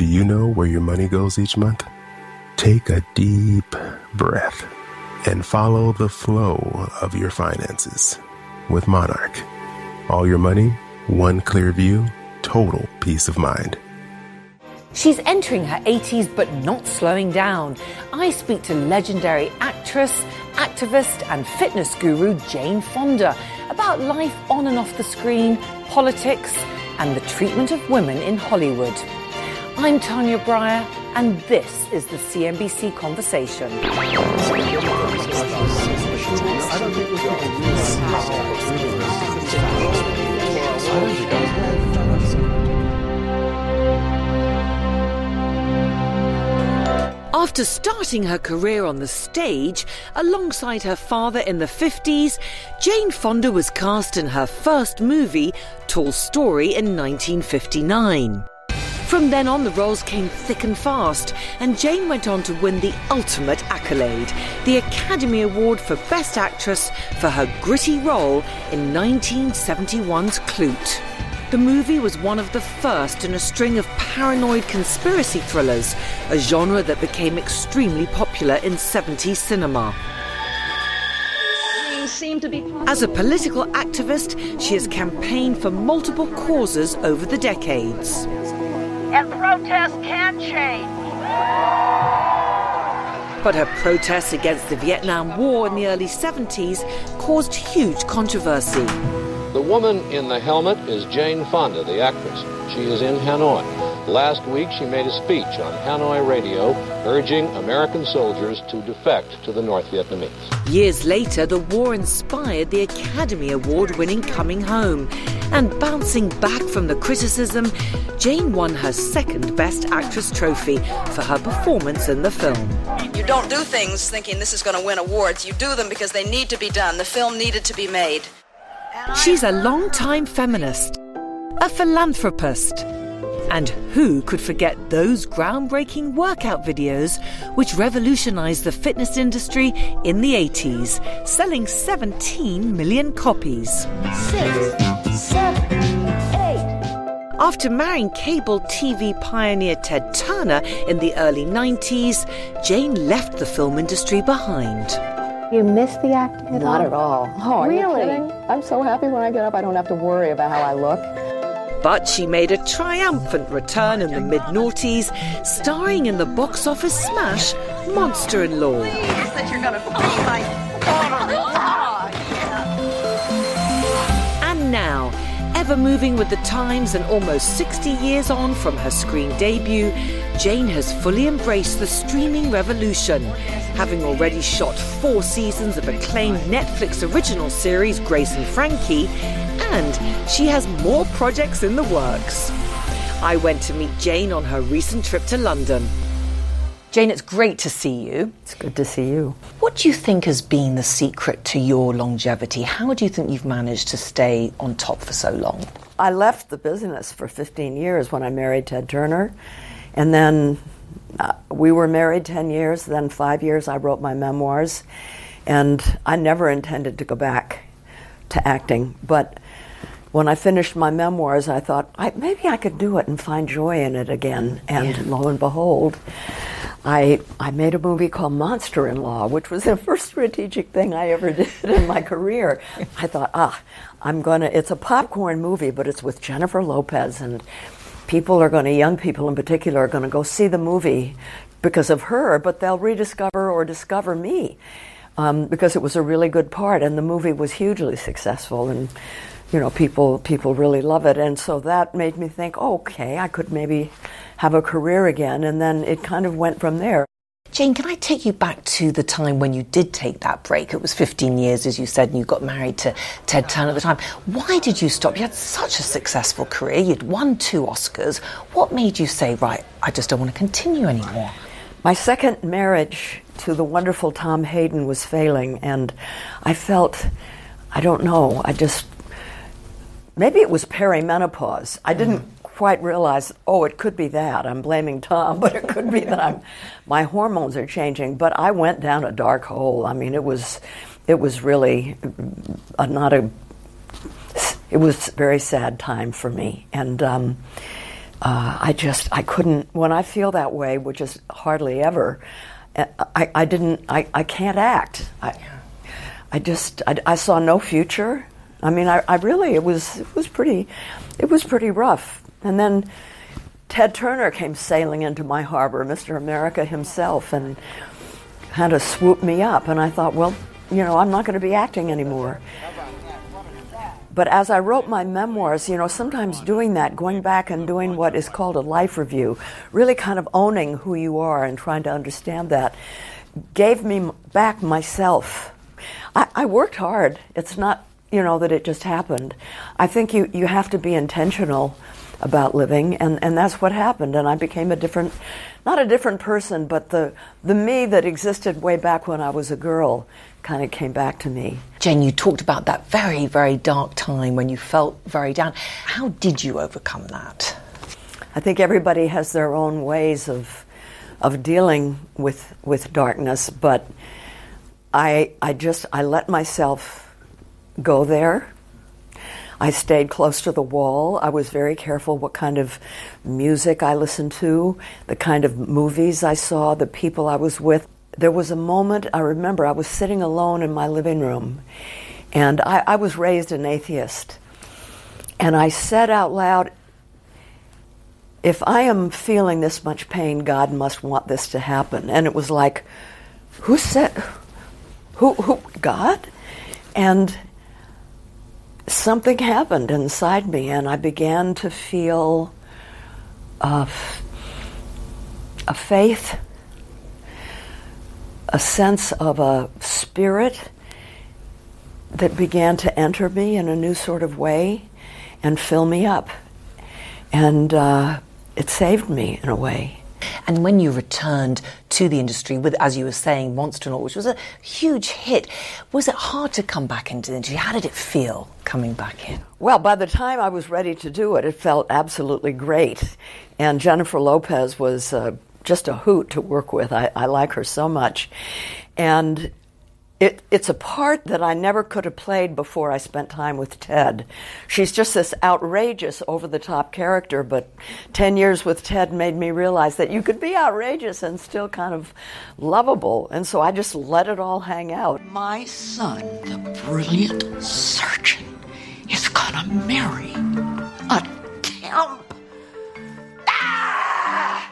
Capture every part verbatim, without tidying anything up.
Do you know where your money goes each month? Take a deep breath and follow the flow of your finances with Monarch. All your money, one clear view, total peace of mind. She's entering her eighties but not slowing down. I speak to legendary actress, activist and fitness guru Jane Fonda about life on and off the screen, politics and the treatment of women in Hollywood. I'm Tanya Breyer and this is the C N B C Conversation. After starting her career on the stage, alongside her father in the fifties, Jane Fonda was cast in her first movie, Tall Story, in nineteen fifty-nine. From then on, the roles came thick and fast, and Jane went on to win the ultimate accolade, the Academy Award for Best Actress for her gritty role in nineteen seventy-one's Klute. The movie was one of the first in a string of paranoid conspiracy thrillers, a genre that became extremely popular in seventies cinema. As a political activist, she has campaigned for multiple causes over the decades. And protest can change. But her protests against the Vietnam War in the early seventies caused huge controversy. The woman in the helmet is Jane Fonda, the actress. She is in Hanoi. Last week, she made a speech on Hanoi radio urging American soldiers to defect to the North Vietnamese. Years later, the war inspired the Academy Award-winning Coming Home. And bouncing back from the criticism, Jane won her second Best Actress trophy for her performance in the film. You don't do things thinking this is going to win awards. You do them because they need to be done. The film needed to be made. She's a long-time feminist, a philanthropist. And who could forget those groundbreaking workout videos which revolutionized the fitness industry in the eighties, selling seventeen million copies. Six, seven, eight. After marrying cable T V pioneer Ted Turner in the early nineties, Jane left the film industry behind. You miss the acting at all? Not at all. Oh, are really? you kidding? I'm so happy when I get up I don't have to worry about how I look. But she made a triumphant return in the mid-noughties, starring in the box office smash Monster-in-Law. Please, that you're going to be my daughter. Oh, yeah. And now, ever moving with the times and almost sixty years on from her screen debut, Jane has fully embraced the streaming revolution, having already shot four seasons of acclaimed Netflix original series Grace and Frankie, and she has more projects in the works. I went to meet Jane on her recent trip to London. Jane, it's great to see you. It's good to see you. What do you think has been the secret to your longevity? How do you think you've managed to stay on top for so long? I left the business for fifteen years when I married Ted Turner, and then uh, we were married ten years, then five years I wrote my memoirs, and I never intended to go back to acting, but when I finished my memoirs, I thought, I, maybe I could do it and find joy in it again. And yeah. Lo and behold, I I made a movie called Monster-in-Law, which was the first strategic thing I ever did in my career. I thought, ah, I'm going to, it's a popcorn movie, but it's with Jennifer Lopez, and people are going to, young people in particular, are going to go see the movie because of her, but they'll rediscover or discover me um, because it was a really good part, and the movie was hugely successful, and you know, people people really love it. And so that made me think, oh, okay, I could maybe have a career again. And then it kind of went from there. Jane, can I take you back to the time when you did take that break? It was fifteen years, as you said, and you got married to Ted Turner at the time. Why did you stop? You had such a successful career. You'd won two Oscars. What made you say, right, I just don't want to continue anymore? My second marriage to the wonderful Tom Hayden was failing. And I felt, I don't know, I just... Maybe it was perimenopause. I didn't mm. quite realize, oh, it could be that. I'm blaming Tom, but it could be that I'm, my hormones are changing. But I went down a dark hole. I mean, it was, it was really a, not a, it was a very sad time for me. And um, uh, I just, I couldn't, when I feel that way, which is hardly ever, I, I didn't, I, I can't act. I, I just, I, I saw no future. I mean, I, I really, it was, it was pretty, it was pretty rough. And then Ted Turner came sailing into my harbor, Mister America himself, and kind of swooped me up. And I thought, well, you know, I'm not going to be acting anymore. But as I wrote my memoirs, you know, sometimes doing that, going back and doing what is called a life review, really kind of owning who you are and trying to understand that, gave me back myself. I, I worked hard. It's not, you know, that it just happened. I think you, you have to be intentional about living, and, and that's what happened. And I became a different, not a different person, but the, the me that existed way back when I was a girl kind of came back to me. Jane, you talked about that very, very dark time when you felt very down. How did you overcome that? I think everybody has their own ways of of dealing with with darkness, but I I just I let myself go there. I stayed close to the wall. I was very careful what kind of music I listened to, the kind of movies I saw, the people I was with. There was a moment, I remember, I was sitting alone in my living room, and I, I was raised an atheist. And I said out loud, if I am feeling this much pain, God must want this to happen. And it was like, who said, who, who, God? And something happened inside me, and I began to feel a, a faith, a sense of a spirit that began to enter me in a new sort of way and fill me up. And uh, it saved me in a way. And when you returned to the industry with, as you were saying, Monsternaut, which was a huge hit, was it hard to come back into the industry? How did it feel coming back in? Well, by the time I was ready to do it, it felt absolutely great. And Jennifer Lopez was uh, just a hoot to work with. I, I like her so much. And It, it's a part that I never could have played before I spent time with Ted. She's just this outrageous, over-the-top character, but ten years with Ted made me realize that you could be outrageous and still kind of lovable, and so I just let it all hang out. My son, the brilliant surgeon, is gonna marry a temp. Ah!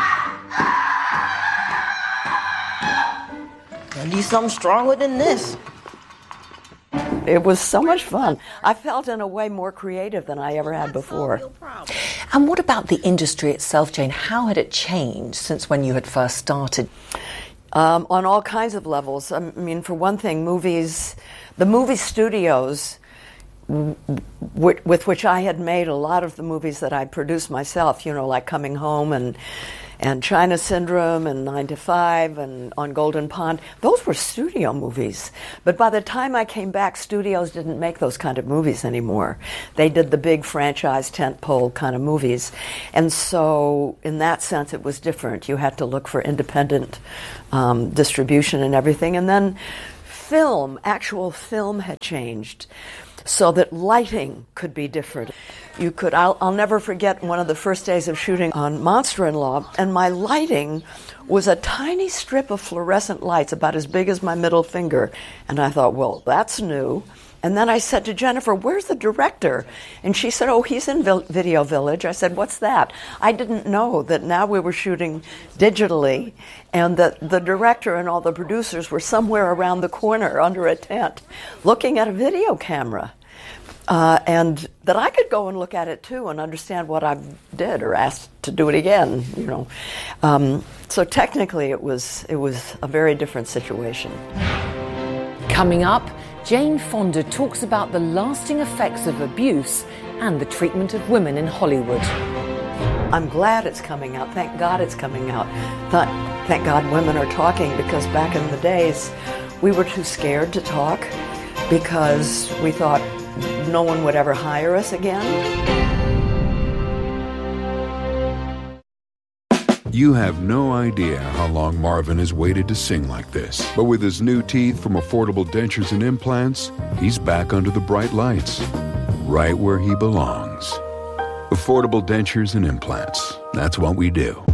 I need something stronger than this. It was so much fun. I felt in a way more creative than I ever had before. And what about the industry itself, Jane? How had it changed since when you had first started? Um, on all kinds of levels. I mean, for one thing, movies, the movie studios w- w- with which I had made a lot of the movies that I produced myself, you know, like Coming Home and and China Syndrome and Nine to Five and On Golden Pond, those were studio movies. But by the time I came back, studios didn't make those kind of movies anymore. They did the big franchise tentpole kind of movies. And so in that sense, it was different. You had to look for independent um, distribution and everything. And then film, actual film had changed, so that lighting could be different. You could, I'll, I'll never forget one of the first days of shooting on Monster-in-Law, and my lighting was a tiny strip of fluorescent lights about as big as my middle finger. And I thought, well, that's new. And then I said to Jennifer, where's the director? And she said, oh, he's in Vil- Video Village. I said, what's that? I didn't know that now we were shooting digitally, and that the director and all the producers were somewhere around the corner under a tent looking at a video camera. Uh, and that I could go and look at it too and understand what I did or asked to do it again, you know. Um, so technically it was it was a very different situation. Coming up, Jane Fonda talks about the lasting effects of abuse and the treatment of women in Hollywood. I'm glad it's coming out. Thank God it's coming out. Th- thank God women are talking, because back in the days we were too scared to talk because we thought no one would ever hire us again. You have no idea how long Marvin has waited to sing like this. But with his new teeth from Affordable Dentures and Implants, he's back under the bright lights, right where he belongs. Affordable dentures and implants. That's what we do.